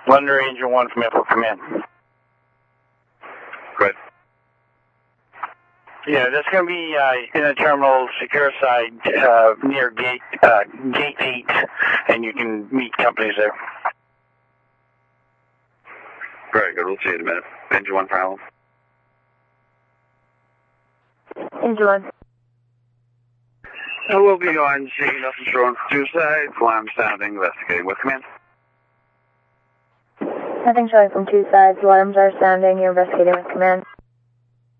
London Ranger 1 from Airport Command. Good. Yeah, that's going to be in the terminal secure side near gate 8, and you can meet companies there. Very good. We'll see you in a minute. Engine 1 for Alan. Engine 1. We'll be on G, nothing showing for 2 sides. Alarm sounding, investigating with command. Nothing showing from 2 sides. Alarms are sounding. You're investigating with command.